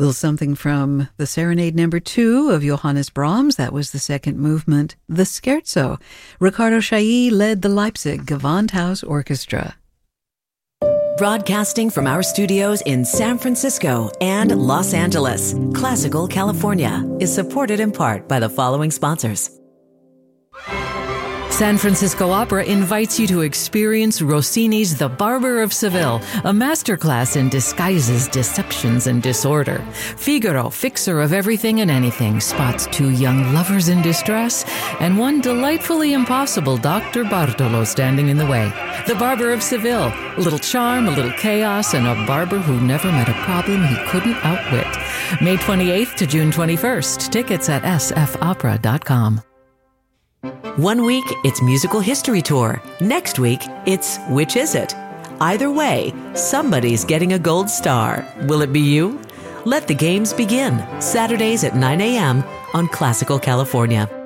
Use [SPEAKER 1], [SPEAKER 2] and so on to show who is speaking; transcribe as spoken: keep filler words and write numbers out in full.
[SPEAKER 1] Little something from the Serenade Number Two of Johannes Brahms. That was the second movement, the Scherzo. Riccardo Chailly led the Leipzig Gewandhaus Orchestra.
[SPEAKER 2] Broadcasting from our studios in San Francisco and Los Angeles, Classical California is supported in part by the following sponsors. San Francisco Opera invites you to experience Rossini's The Barber of Seville, a masterclass in disguises, deceptions, and disorder. Figaro, fixer of everything and anything, spots two young lovers in distress and one delightfully impossible Doctor Bartolo standing in the way. The Barber of Seville, a little charm, a little chaos, and a barber who never met a problem he couldn't outwit. May twenty-eighth to June twenty-first. Tickets at s f opera dot com. One week, it's Musical History Tour. Next week, it's Which Is It? Either way, somebody's getting a gold star. Will it be you? Let the games begin. Saturdays at nine a.m. on Classical California.